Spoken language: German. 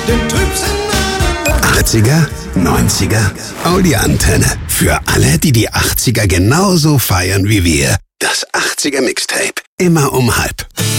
den Trübsinn. 80er, 90er, Audi-Antenne. Für alle, die die 80er genauso feiern wie wir. Das 80er Mixtape. Immer um 12:30.